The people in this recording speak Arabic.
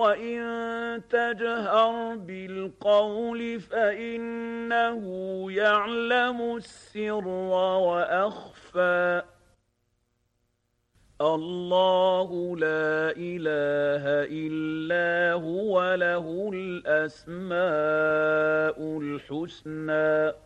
وإن تجهر بالقول فإنه يعلم السر وأخفى الله لا إله إلا هو له الأسماء الحسنى